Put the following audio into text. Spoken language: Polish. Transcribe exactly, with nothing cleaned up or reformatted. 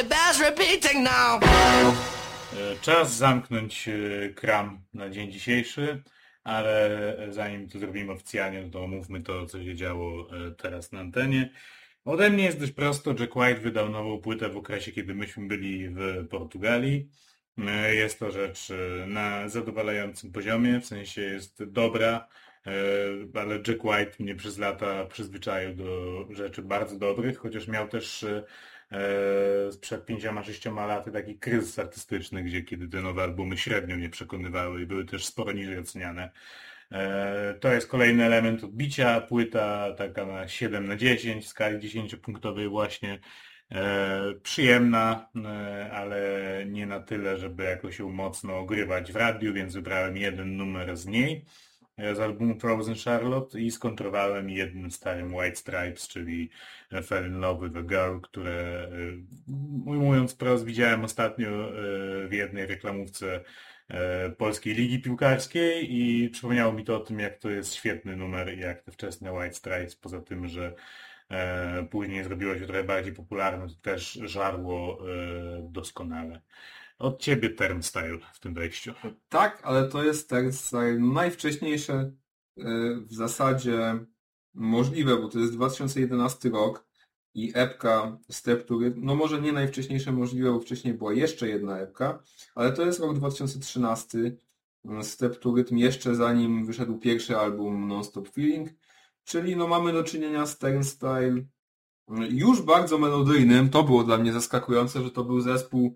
it bears repeating now. Czas zamknąć kram na dzień dzisiejszy, ale zanim to zrobimy oficjalnie, to omówmy to, co się działo teraz na antenie. Ode mnie jest dość prosto. Jack White wydał nową płytę w okresie, kiedy myśmy byli w Portugalii. Jest to rzecz na zadowalającym poziomie, w sensie jest dobra, ale Jack White mnie przez lata przyzwyczaił do rzeczy bardzo dobrych, chociaż miał też sprzed pięcioma, sześcioma laty taki kryzys artystyczny, gdzie kiedy te nowe albumy średnio mnie przekonywały i były też sporo niżej oceniane. To jest kolejny element odbicia, płyta taka na siedem na dziesięć, w skali dziesięciopunktowej właśnie. E, przyjemna, e, ale nie na tyle, żeby jakoś ją mocno ogrywać w radiu, więc wybrałem jeden numer z niej, e, z albumu Frozen Charlotte i skontrowałem jednym starym White Stripes, czyli Fell in Love with a Girl, które e, mówiąc wprost widziałem ostatnio e, w jednej reklamówce e, Polskiej Ligi Piłkarskiej i przypomniało mi to o tym, jak to jest świetny numer, jak te wczesne White Stripes, poza tym, że E, później zrobiło się trochę bardziej popularne, to też żarło e, doskonale. Od ciebie Turnstile w tym wejściu. Tak, ale to jest Turnstile najwcześniejsze e, w zasadzie możliwe, bo to jest dwa tysiące jedenasty rok i epka Step to Rhythm, no może nie najwcześniejsze możliwe, bo wcześniej była jeszcze jedna epka, ale to jest rok dwa tysiące trzynasty, Step to Rhythm jeszcze zanim wyszedł pierwszy album Non-Stop Feeling. Czyli no mamy do czynienia z Turnstile już bardzo melodyjnym. To było dla mnie zaskakujące, że to był zespół